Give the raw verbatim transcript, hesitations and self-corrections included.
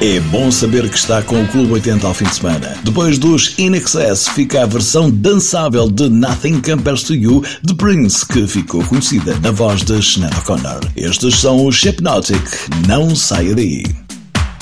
É bom saber que está com o Clube oitenta ao fim de semana. Depois dos In Excess fica a versão dançável de Nothing Compares to You de Prince, que ficou conhecida na voz de Sinéad O'Connor. Estes são os Hypnotic. Não saia daí.